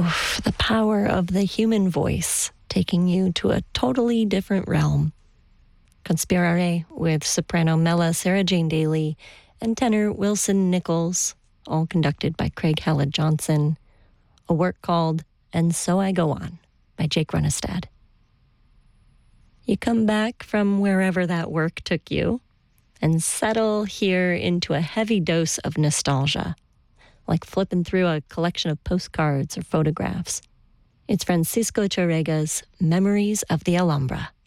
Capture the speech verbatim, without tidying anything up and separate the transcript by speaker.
Speaker 1: Oof, the power of the human voice, taking you to a totally different realm. Conspirare with soprano Mela Sarah Jane Daly and tenor Wilson Nichols, all conducted by Craig Hella Johnson. A work called And So I Go On by Jake Runnestad. You come back from wherever that work took you and settle here into a heavy dose of nostalgia, like flipping through a collection of postcards or photographs. It's Francisco Charega's Memories of the Alhambra.